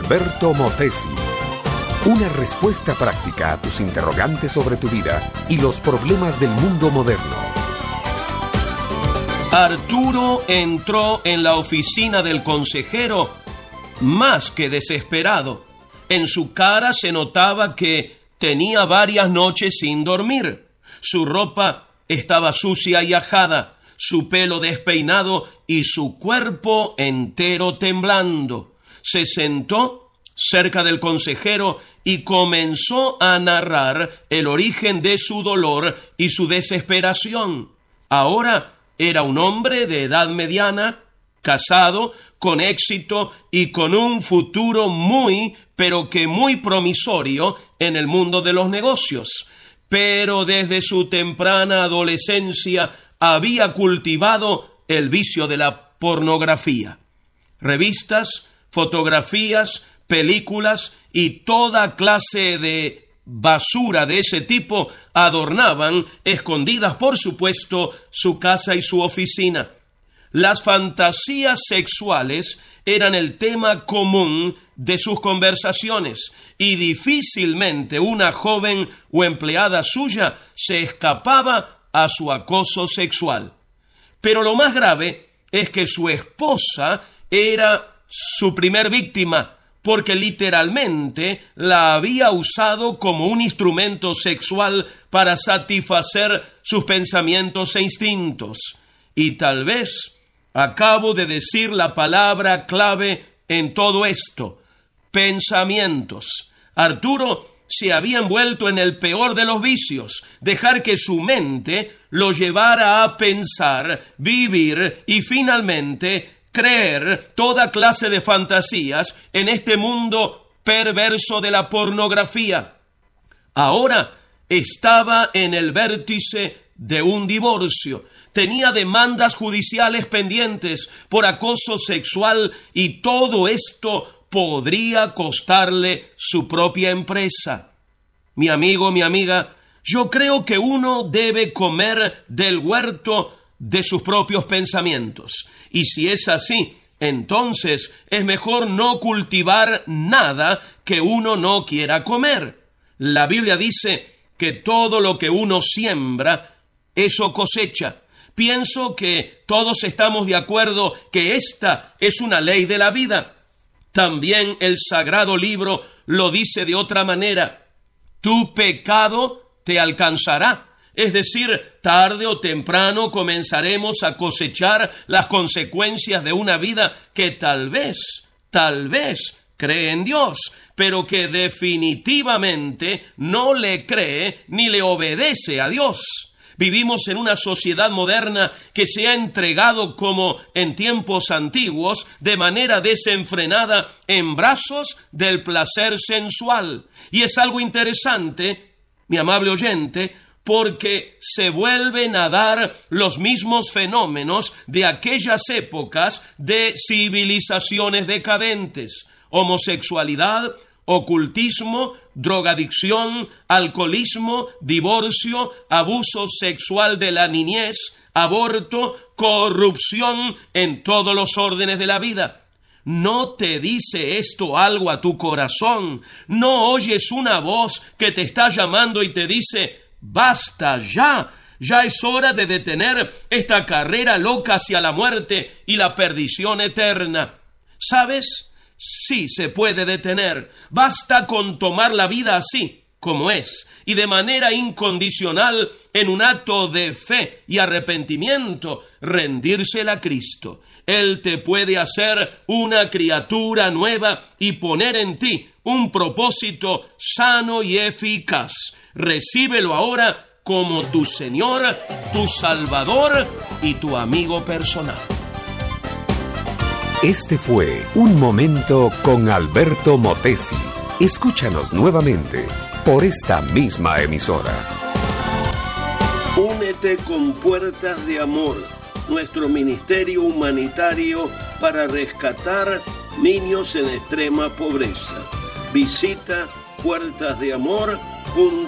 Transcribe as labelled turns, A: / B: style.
A: Alberto Motesi. Una respuesta práctica a tus interrogantes sobre tu vida y los problemas del mundo moderno.
B: Arturo entró en la oficina del consejero más que desesperado. En su cara se notaba que tenía varias noches sin dormir. Su ropa estaba sucia y ajada, su pelo despeinado y su cuerpo entero temblando. Se sentó cerca del consejero y comenzó a narrar el origen de su dolor y su desesperación. Ahora era un hombre de edad mediana, casado, con éxito y con un futuro muy promisorio en el mundo de los negocios. Pero desde su temprana adolescencia había cultivado el vicio de la pornografía. Revistas, fotografías, películas y toda clase de basura de ese tipo adornaban, escondidas por supuesto, su casa y su oficina. Las fantasías sexuales eran el tema común de sus conversaciones y difícilmente una joven o empleada suya se escapaba a su acoso sexual. Pero lo más grave es que su esposa era su primer víctima, porque literalmente la había usado como un instrumento sexual para satisfacer sus pensamientos e instintos. Y tal vez acabo de decir la palabra clave en todo esto: pensamientos. Arturo se había envuelto en el peor de los vicios, dejar que su mente lo llevara a pensar, vivir y finalmente creer toda clase de fantasías en este mundo perverso de la pornografía. Ahora estaba en el vértice de un divorcio. Tenía demandas judiciales pendientes por acoso sexual y todo esto podría costarle su propia empresa. Mi amigo, mi amiga, yo creo que uno debe comer del huerto de sus propios pensamientos. Y si es así, entonces es mejor no cultivar nada que uno no quiera comer. La Biblia dice que todo lo que uno siembra, eso cosecha. Pienso que todos estamos de acuerdo que esta es una ley de la vida. También el sagrado libro lo dice de otra manera: tu pecado te alcanzará. Es decir, tarde o temprano comenzaremos a cosechar las consecuencias de una vida que tal vez cree en Dios, pero que definitivamente no le cree ni le obedece a Dios. Vivimos en una sociedad moderna que se ha entregado, como en tiempos antiguos, de manera desenfrenada en brazos del placer sensual. Y es algo interesante, mi amable oyente, porque se vuelven a dar los mismos fenómenos de aquellas épocas de civilizaciones decadentes: homosexualidad, ocultismo, drogadicción, alcoholismo, divorcio, abuso sexual de la niñez, aborto, corrupción en todos los órdenes de la vida. ¿No te dice esto algo a tu corazón? ¿No oyes una voz que te está llamando y te dice: basta ya? Ya es hora de detener esta carrera loca hacia la muerte y la perdición eterna. ¿Sabes? Sí se puede detener. Basta con tomar la vida así como es y de manera incondicional, en un acto de fe y arrepentimiento, rendírsela a Cristo. Él te puede hacer una criatura nueva y poner en ti un propósito sano y eficaz. Recíbelo ahora como tu Señor, tu Salvador y tu amigo personal.
A: Este fue Un Momento con Alberto Motesi. Escúchanos nuevamente por esta misma emisora.
B: Únete con Puertas de Amor, nuestro ministerio humanitario para rescatar niños en extrema pobreza. Visita puertasdeamor.org.